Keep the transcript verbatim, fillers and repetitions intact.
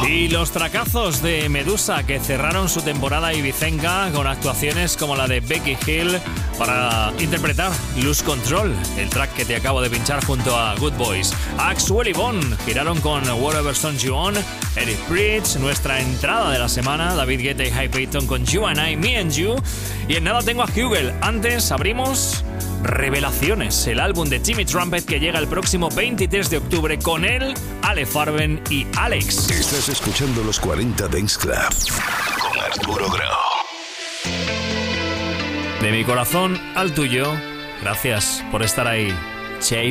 Y los tracazos de Medusa, que cerraron su temporada ibicenca con actuaciones como la de Becky Hill para interpretar Lose Control, el track que te acabo de pinchar junto a Good Boys. Axwell y Bone giraron con Whatever Turns You On. Eric Bridge, nuestra entrada de la semana, David Guetta y High Payton con You and I, Me and You. Y en nada tengo a Hugel. Antes abrimos Revelaciones, el álbum de Timmy Trumpet que llega el próximo veintitrés de octubre con él, Ale Farben y Alex. Estás escuchando los cuarenta Dance Club con Arturo Grau. De mi corazón al tuyo, gracias por estar ahí. Che